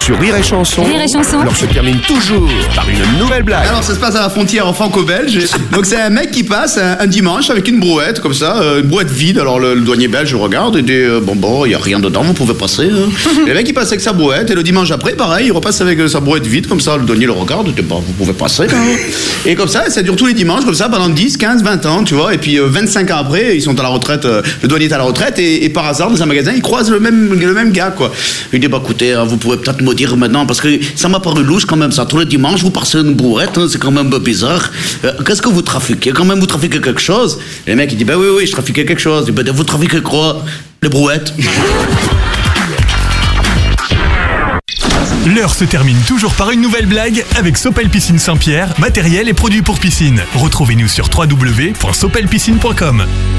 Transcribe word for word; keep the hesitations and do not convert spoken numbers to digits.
Sur Rire et Chanson, Rire et Chanson. alors se termine toujours par une nouvelle blague. Alors ça se passe à la frontière franco-belge. Donc c'est un mec qui passe un, un dimanche avec une brouette comme ça, euh, une brouette vide. Alors le, le douanier belge regarde et dit euh, bon bon, il y a rien dedans, vous pouvez passer. Hein. Et le mec il passe avec sa brouette et le dimanche après pareil, il repasse avec euh, sa brouette vide comme ça. Le douanier le regarde et dit bon, vous pouvez passer. Hein. Et comme ça, ça dure tous les dimanches comme ça pendant dix, quinze, vingt ans, tu vois. Et puis euh, vingt-cinq ans après, ils sont à la retraite. Euh, le douanier est à la retraite et, et par hasard dans un magasin, il croise le même le même gars quoi. Il dit bah écoutez, hein, vous pouvez peut-être me dire maintenant parce que ça m'a paru louche quand même ça. Tous les dimanches vous passez une brouette, hein, c'est quand même bizarre. Euh, qu'est-ce que vous trafiquez? Quand même vous trafiquez quelque chose? Et le mec il dit bah oui oui je trafiquais quelque chose. Il dit bah vous trafiquez quoi? Les brouettes. L'heure se termine toujours par une nouvelle blague avec Sopel Piscine Saint-Pierre, matériel et produits pour piscine. Retrouvez-nous sur w w w point sopel piscine point com.